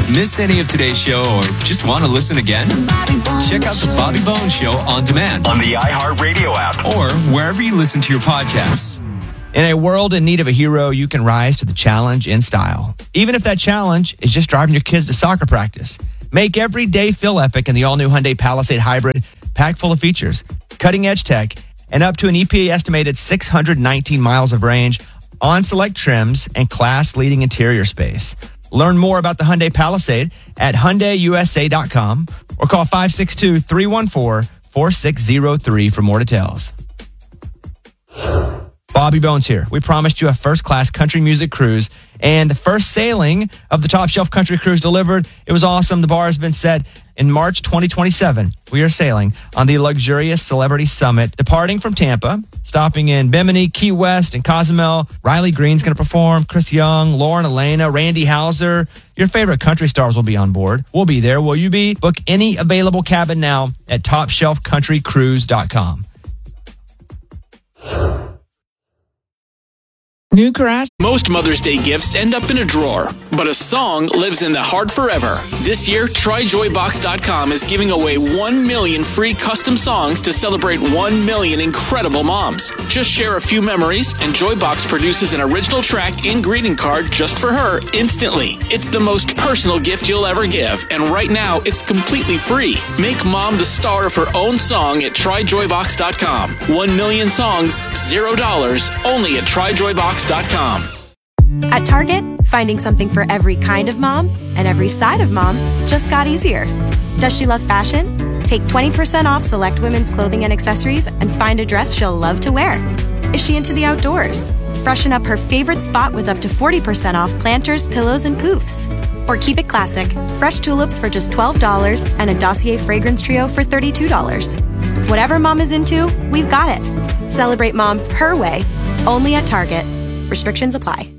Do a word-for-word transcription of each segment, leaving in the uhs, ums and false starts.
Missed any of today's show or just want to listen again? Check out the Bobby Bones Show on demand on the iHeartRadio app or wherever you listen to your podcasts. In a world in need of a hero, you can rise to the challenge in style. Even if that challenge is just driving your kids to soccer practice. Make every day feel epic in the all-new Hyundai Palisade Hybrid, packed full of features, cutting-edge tech, and up to an E P A-estimated six hundred nineteen miles of range on select trims and class-leading interior space. Learn more about the Hyundai Palisade at Hyundai U S A dot com or call five six two, three one four, four six zero three for more details. Bobby Bones here. We promised you a first-class country music cruise, and the first sailing of the Top Shelf Country Cruise delivered. It was awesome. The bar has been set. In March twenty twenty-seven, we are sailing on the luxurious Celebrity Summit, departing from Tampa, stopping in Bimini, Key West, and Cozumel. Riley Green's going to perform, Chris Young, Lauren Elena, Randy Houser. Your favorite country stars will be on board. We'll be there. Will you be? Book any available cabin now at top shelf country cruise dot com. New garage. Most Mother's Day gifts end up in a drawer, but a song lives in the heart forever. This year, try joy box dot com is giving away one million free custom songs to celebrate one million incredible moms. Just share a few memories, and Joybox produces an original track and greeting card just for her instantly. It's the most personal gift you'll ever give, and right now, it's completely free. Make mom the star of her own song at try joy box dot com. One million songs, zero dollars, only at try joy box dot com. At Target, finding something for every kind of mom and every side of mom just got easier. Does she love fashion? Take twenty percent off select women's clothing and accessories and find a dress she'll love to wear. Is she into the outdoors? Freshen up her favorite spot with up to forty percent off planters, pillows, and poofs. Or keep it classic. Fresh tulips for just twelve dollars and a Dossier fragrance trio for thirty-two dollars. Whatever mom is into, we've got it. Celebrate mom her way, only at Target. Restrictions apply.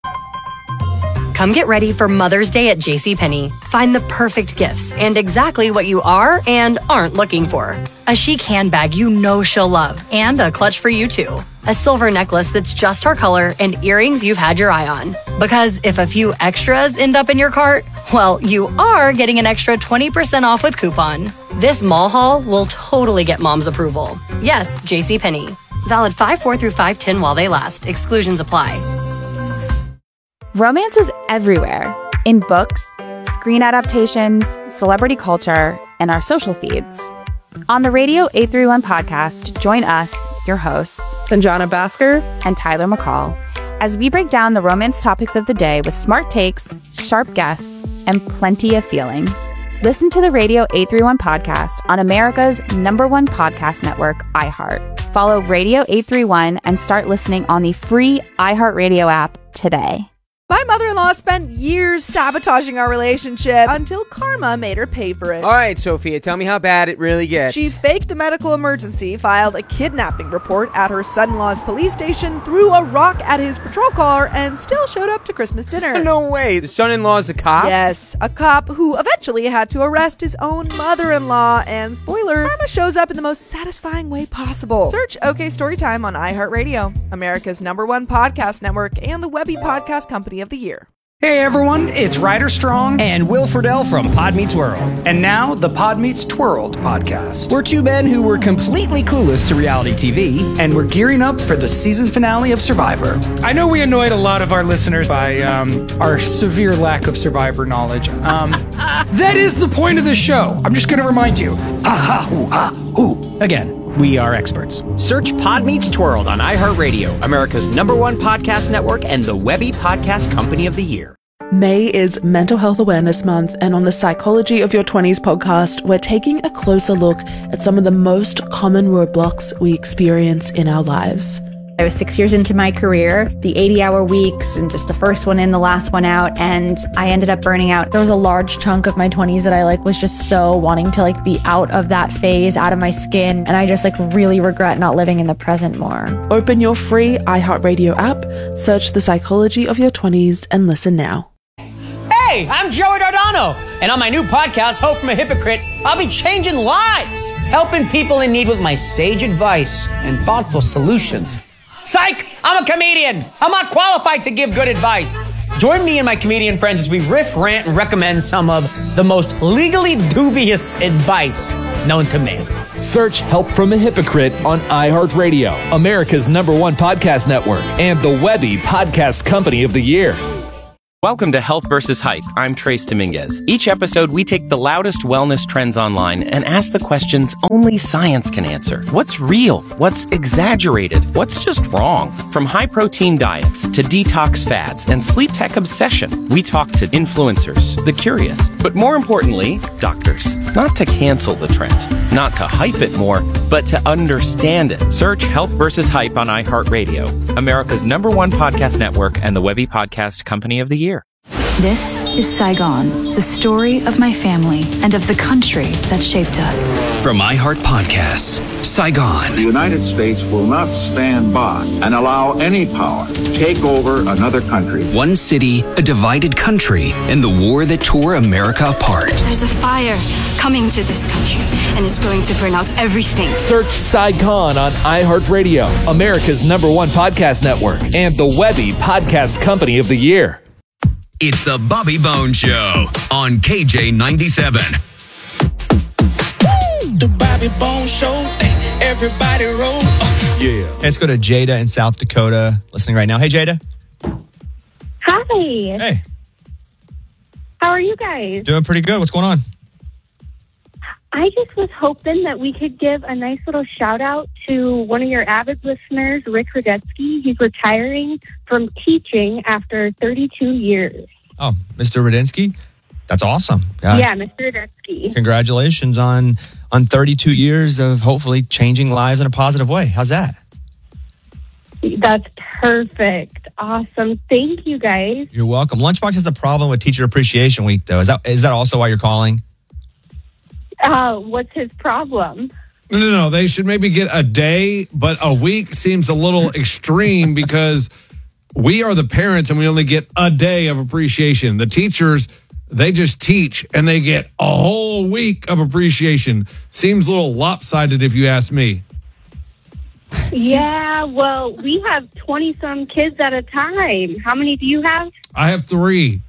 Come get ready for Mother's Day at JCPenney. Find the perfect gifts and exactly what you are and aren't looking for. A chic handbag you know she'll love and a clutch for you too. A silver necklace that's just her color and earrings you've had your eye on. Because if a few extras end up in your cart, well, you are getting an extra twenty percent off with coupon. This mall haul will totally get mom's approval. Yes, JCPenney. Valid five four through five ten while they last. Exclusions apply. Romance is everywhere. In books, screen adaptations, celebrity culture, and our social feeds. On the Radio eight thirty-one podcast, join us, your hosts, Sanjana Bhaskar and Tyler McCall, as we break down the romance topics of the day with smart takes, sharp guests, and plenty of feelings. Listen to the Radio eight thirty-one podcast on America's number one podcast network, iHeart. Follow Radio eight thirty-one and start listening on the free iHeartRadio app today. My mother-in-law spent years sabotaging our relationship until karma made her pay for it. All right, Sophia, tell me how bad it really gets. She faked a medical emergency, filed a kidnapping report at her son-in-law's police station, threw a rock at his patrol car, and still showed up to Christmas dinner. No way. The son-in-law's a cop? Yes, a cop who eventually had to arrest his own mother-in-law. And spoiler, karma shows up in the most satisfying way possible. Search OK Storytime on iHeartRadio, America's number one podcast network, and the Webby Podcast Company of the Year. Hey everyone, it's Ryder Strong and Will Friedle from Pod Meets World. And now the Pod Meets Twirled podcast. We're two men who were completely clueless to reality T V. And we're gearing up for the season finale of Survivor. I know we annoyed a lot of our listeners by um, our severe lack of Survivor knowledge. Um, that is the point of this show. I'm just going to remind you. Ha ha hoo ha hoo. Again. We are experts. Search Pod Meets Twirled on iHeartRadio, America's number one podcast network and the Webby Podcast Company of the Year. May is Mental Health Awareness Month, and on the Psychology of Your twenties podcast, we're taking a closer look at some of the most common roadblocks we experience in our lives. I was six years into my career, the eighty-hour weeks, and just the first one in, the last one out, and I ended up burning out. There was a large chunk of my twenties that I like was just so wanting to like be out of that phase, out of my skin, and I just like really regret not living in the present more. Open your free iHeartRadio app, search The Psychology of Your twenties, and listen now. Hey, I'm Joey Dardano, and on my new podcast, Hope from a Hypocrite, I'll be changing lives, helping people in need with my sage advice and thoughtful solutions. Psych! I'm a comedian. I'm not qualified to give good advice. Join me and my comedian friends as we riff, rant, and recommend some of the most legally dubious advice known to man. Search Help from a Hypocrite on iHeartRadio, America's number one podcast network, and the Webby Podcast Company of the Year. Welcome to Health versus Hype. I'm Trace Dominguez. Each episode, we take the loudest wellness trends online and ask the questions only science can answer. What's real? What's exaggerated? What's just wrong? From high-protein diets to detox fads and sleep tech obsession, we talk to influencers, the curious, but more importantly, doctors. Not to cancel the trend, not to hype it more, but to understand it. Search Health versus Hype on iHeartRadio, America's number one podcast network and the Webby Podcast Company of the Year. This is Saigon, the story of my family and of the country that shaped us. From iHeart Podcasts, Saigon. The United States will not stand by and allow any power to take over another country. One city, a divided country, and the war that tore America apart. There's a fire coming to this country, and it's going to burn out everything. Search Saigon on iHeartRadio, America's number one podcast network, and the Webby Podcast Company of the Year. It's the Bobby Bone Show on K J ninety-seven. The Bobby Bone Show, everybody roll. Yeah. Let's go to Jada in South Dakota, listening right now. Hey, Jada. Hi. Hey. How are you guys? Doing pretty good. What's going on? I just was hoping that we could give a nice little shout out to one of your avid listeners, Rick Rudetsky. He's retiring from teaching after thirty-two years. Oh, Mister Rudensky? That's awesome. Gosh. Yeah, Mister Rudetsky. Congratulations on on thirty-two years of hopefully changing lives in a positive way. How's that? That's perfect. Awesome. Thank you, guys. You're welcome. Lunchbox has a problem with Teacher Appreciation Week, though. Is that is that also why you're calling? Uh, what's his problem? No, no, no. They should maybe get a day, but a week seems a little extreme because we are the parents and we only get a day of appreciation. The teachers, they just teach and they get a whole week of appreciation. Seems a little lopsided if you ask me. Yeah, well, we have twenty-some kids at a time. How many do you have? I have three.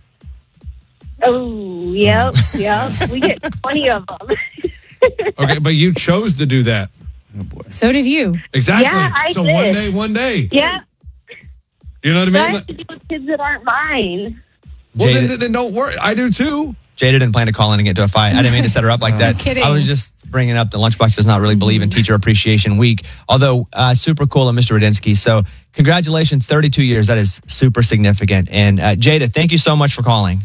Oh, yep, yep. We get twenty of them. Okay, but you chose to do that. Oh, boy. So did you. Exactly. Yeah, I so did. one day, one day. Yeah. You know what I But I mean? have to do with kids that aren't mine. Well, Jada- then, then don't worry. I do too. Jada didn't plan to call in and get into a fight. I didn't mean to set her up like that. I'm kidding. I was just bringing up the Lunchbox does not really believe in Teacher Appreciation Week, although uh, super cool of Mister Rudensky. So congratulations, thirty-two years. That is super significant. And uh, Jada, thank you so much for calling.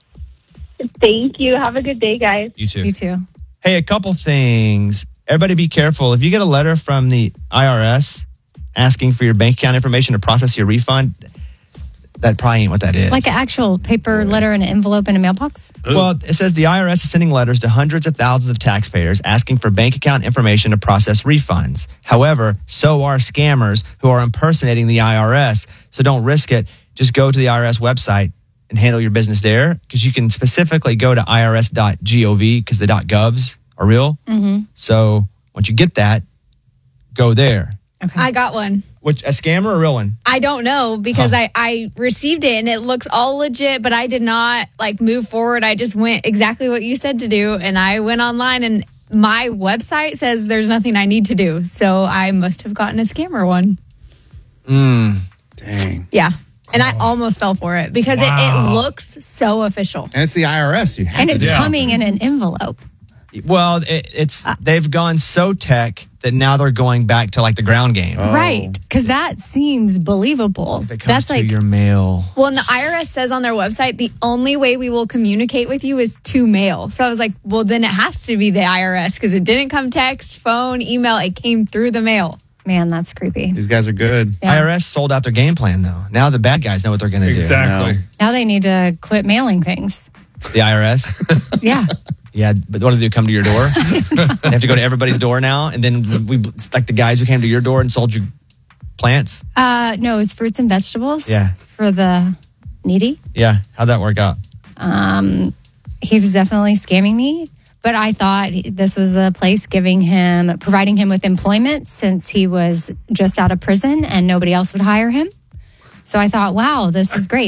Thank you. Have a good day, guys. You too. You too. Hey, a couple things. Everybody be careful. If you get a letter from the I R S asking for your bank account information to process your refund, that probably ain't what that is. Like an actual paper letter in an envelope in a mailbox? Well, it says the I R S is sending letters to hundreds of thousands of taxpayers asking for bank account information to process refunds. However, so are scammers who are impersonating the I R S. So don't risk it. Just go to the I R S website and handle your business there, because you can specifically go to I R S dot gov because the .govs are real. Mm-hmm. So once you get that, go there. Okay. I got one. Which, a scammer or a real one? I don't know because Huh. I, I received it and it looks all legit, but I did not like move forward. I just went exactly what you said to do. And I went online and my website says there's nothing I need to do. So I must have gotten a scammer one. Mm. Dang. Yeah. And I almost fell for it because Wow. it, it looks so official. And it's the I R S. You have And to it's do it. coming in an envelope. Well, it, it's they've gone so tech that now they're going back to like the ground game. Right. Because that seems believable. If it comes That's to like- your mail. Well, and the I R S says on their website, the only way we will communicate with you is to mail. So I was like, well, then it has to be the I R S because it didn't come text, phone, email. It came through the mail. Man, that's creepy. These guys are good. I R S sold out their game plan, though. Now the bad guys know what they're going to Exactly. do. Now they need to quit mailing things. The I R S? Yeah. Yeah, but what do they do? Come to your door? They have to go to everybody's door now? And then we, it's like the guys who came to your door and sold you plants? Uh, no, it was fruits and vegetables Yeah. for the needy. Yeah, how'd that work out? Um, he was definitely scamming me, but I thought this was a place giving him, providing him with employment since he was just out of prison and nobody else would hire him. So I thought, wow, this is great.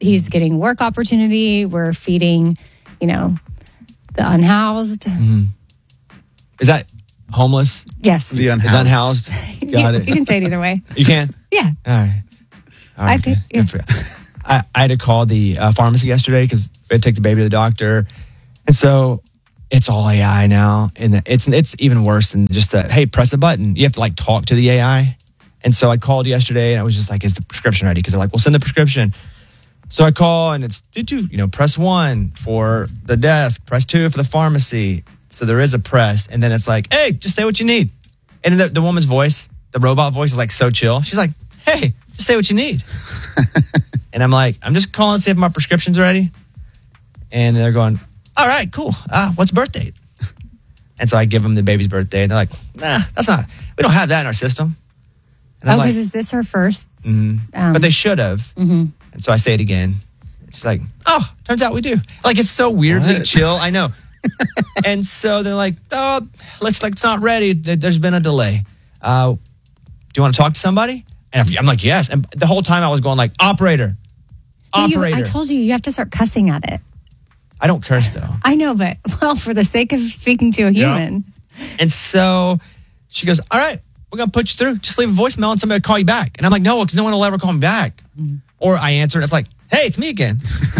he's getting work opportunity. We're feeding, you know, the unhoused. Mm-hmm. Is that homeless? Yes. The Is unhoused? Got you, it. you can say it either way. You can? Yeah. All right. All right. I think, yeah. Good for you. I, I had to call the uh, pharmacy yesterday because we had to take the baby to the doctor. And so it's all A I now. And it's it's even worse than just a, hey, press a button. You have to like talk to the A I. And so I called yesterday and I was just like, is the prescription ready? Because they're like, we'll send the prescription. So I call and it's, you know, press one for the desk, press two for the pharmacy. So there is a press. And then it's like, hey, just say what you need. And the, the woman's voice, the robot voice is like so chill. She's like, hey, just say what you need. And I'm like, I'm just calling to see if my prescription's ready. And they're going, all right, cool. Uh, what's birth date? And so I give them the baby's birthday. And they're like, nah, that's not, we don't have that in our system. And Oh, I'm like, because is this her first? mhm. Um, but they should have. mhm. And so I say it again. She's like, oh, turns out we do. Like, it's so weirdly What? chill. I know. And so they're like, oh, let's like, it's not ready. There- There's been a delay. Uh, do you want to talk to somebody? And I'm like, yes. And the whole time I was going like, operator, you- operator. I told you, you have to start cussing at it. I don't curse though. I know, but well, for the sake of speaking to a human. And so she goes, all right, we're going to put you through. Just leave a voicemail and somebody will call you back. And I'm like, no, because no one will ever call me back. Mm-hmm. Or I answer and it's like, hey, it's me again.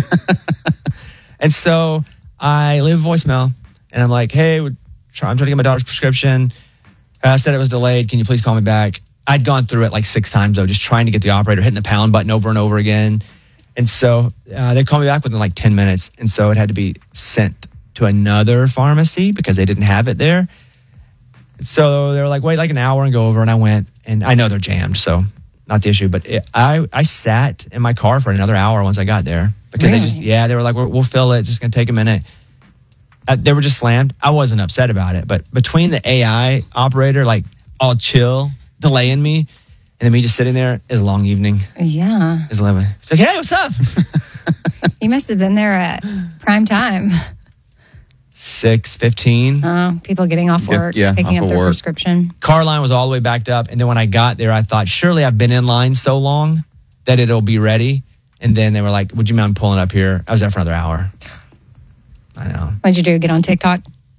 And so I leave a voicemail and I'm like, hey, we're try- I'm trying to get my daughter's prescription. I said it was delayed. Can you please call me back? I'd gone through it like six times though, just trying to get the operator, hitting the pound button over and over again. And so uh, they called me back within like ten minutes. And so it had to be sent to another pharmacy because they didn't have it there. So they were like, wait like an hour and go over. And I went, and I know they're jammed, so not the issue. But it, I, I sat in my car for another hour once I got there because Really? they just, yeah, they were like, we'll, we'll fill it. It's just going to take a minute. Uh, they were just slammed. I wasn't upset about it. But between the A I operator, like all chill, delaying me, and then me just sitting there, is a long evening. Yeah. Is eleven. She's like, hey, what's up? You must have been there at prime time. six fifteen. Oh, people getting off Yeah, work, yeah, picking off up of their work. prescription. Car line was all the way backed up. And then when I got there, I thought, surely I've been in line so long that it'll be ready. And then they were like, would you mind pulling up here? I was there for another hour. I know. What'd you do? Get on TikTok?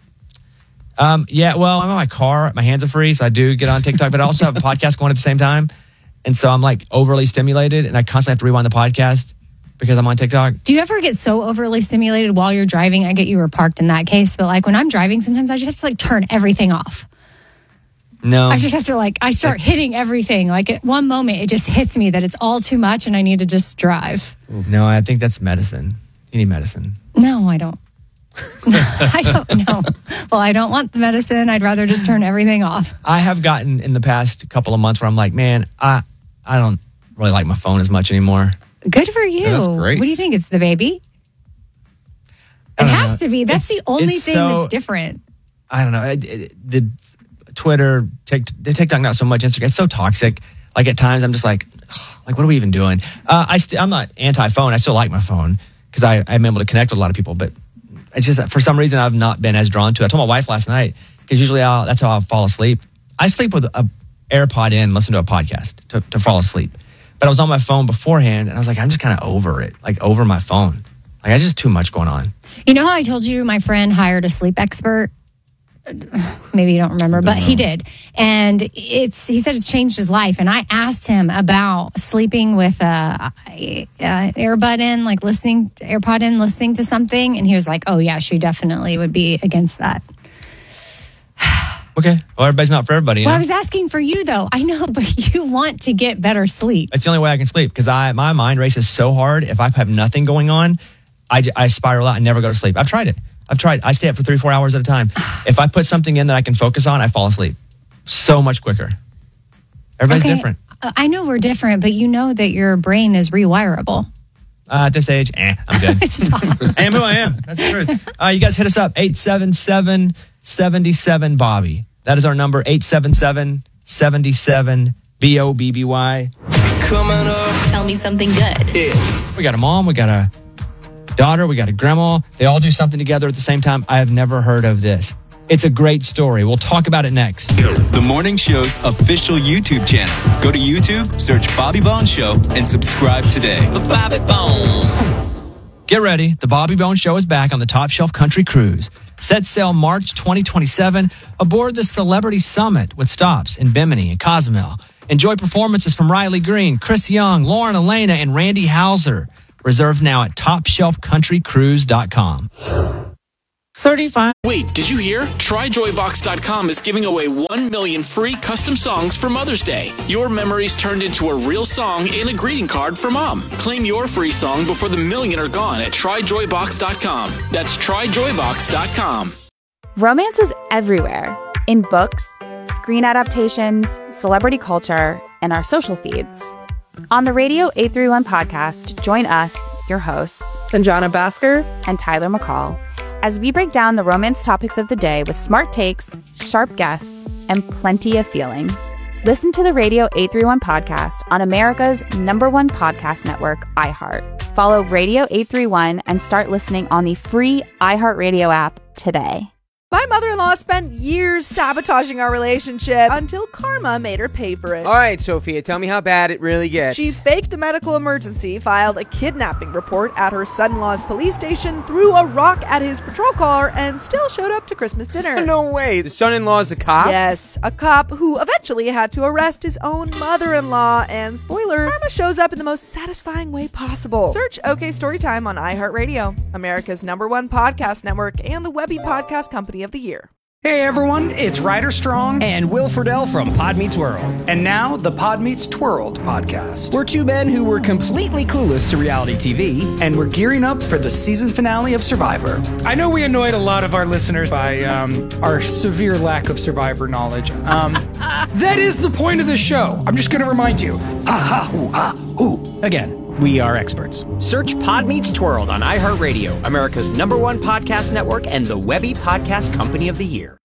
Um, yeah, well, I'm in my car. My hands are free, so I do get on TikTok, but I also have a podcast going at the same time. And so I'm like overly stimulated, and I constantly have to rewind the podcast because I'm on TikTok. Do you ever get so overly stimulated while you're driving? I get you were parked in that case, but like when I'm driving, sometimes I just have to like turn everything off. No. I just have to like, I start hitting everything. Like at one moment, it just hits me that it's all too much and I need to just drive. No, I think that's medicine. You need medicine. No, I don't. I don't know. Well, I don't want the medicine. I'd rather just turn everything off. I have gotten in the past couple of months where I'm like, man, I I don't really like my phone as much anymore. Good for you. Yeah, that's great. What do you think? It's the baby? It has to be. That's It's- the only it's thing so- that's different. I don't know. It, it, the Twitter, Tik, the TikTok, not so much. Instagram. It's so toxic. Like at times, I'm just like, ugh, like, what are we even doing? Uh, I st- I'm not anti-phone. I still like my phone because I I'm able to connect with a lot of people. But it's just that for some reason I've not been as drawn to it. I told my wife last night because usually I'll, that's how I'll fall asleep. I sleep with a AirPod in, listen to a podcast to, to fall asleep. But I was on my phone beforehand, and I was like, I'm just kind of over it, like over my phone. Like, I just too much going on. You know how I told you my friend hired a sleep expert? Maybe you don't remember, but he did. And it's he said it's changed his life. And I asked him about sleeping with a, a, a earbud in, like listening, AirPod in, listening to something. And he was like, oh, yeah, she definitely would be against that. Okay. Well, everybody's not for everybody. You Well, know? I was asking for you, though. I know, but you want to get better sleep. It's the only way I can sleep because I my mind races so hard. If I have nothing going on, I, I spiral out and never go to sleep. I've tried it. I've tried. I stay up for three, four hours at a time. If I put something in that I can focus on, I fall asleep so much quicker. Everybody's Okay, different. uh, I know we're different, but you know that your brain is rewirable. Uh, at this age, eh, I'm good. I am who I am. That's the truth. Uh, you guys hit us up, eight seven seven, seven seven, Bobby. That is our number, eight seven seven, seven seven, B O B B Y. Coming up. Tell me something good. We got a mom, we got a daughter, we got a grandma. They all do something together at the same time. I have never heard of this. It's a great story. We'll talk about it next. The morning show's official YouTube channel. Go to YouTube, search Bobby Bones Show, and subscribe today. The Bobby Bones. Get ready. The Bobby Bones Show is back on the Top Shelf Country Cruise. Set sail March twenty twenty-seven aboard the Celebrity Summit with stops in Bimini and Cozumel. Enjoy performances from Riley Green, Chris Young, Lauren Elena, and Randy Hauser. Reserved now at top shelf country cruise dot com. thirty-five Wait, did you hear? Try joy box dot com is giving away one million free custom songs for Mother's Day. Your memories turned into a real song and a greeting card for Mom. Claim your free song before the million are gone at try joy box dot com. That's try joy box dot com. Romance is everywhere. In books, screen adaptations, celebrity culture, and our social feeds. On the Radio eight thirty-one podcast, join us, your hosts, Sanjana Bhaskar and Tyler McCall, as we break down the romance topics of the day with smart takes, sharp guests, and plenty of feelings. Listen to the Radio eight thirty-one podcast on America's number one podcast network, iHeart. Follow Radio eight thirty-one and start listening on the free iHeartRadio app today. My mother-in-law spent years sabotaging our relationship until karma made her pay for it. All right, Sophia, tell me how bad it really gets. She faked a medical emergency, filed a kidnapping report at her son-in-law's police station, threw a rock at his patrol car, and still showed up to Christmas dinner. No way. The son-in-law's a cop? Yes, a cop who eventually had to arrest his own mother-in-law. And spoiler, karma shows up in the most satisfying way possible. Search OK Storytime on iHeartRadio, America's number one podcast network, and the Webby Podcast Company of the Year. Hey everyone, it's Ryder Strong and Will Friedle from Pod Meets World. And now the Pod Meets Twirled podcast. We're two men who were completely clueless to reality T V. And we're gearing up for the season finale of Survivor. I know we annoyed a lot of our listeners by um, our severe lack of Survivor knowledge. Um, that is the point of this show. I'm just going to remind you. Ah, ha, ooh, ah, ooh. Again. We are experts. Search Pod Meets Twirled on iHeartRadio, America's number one podcast network and the Webby Podcast Company of the Year.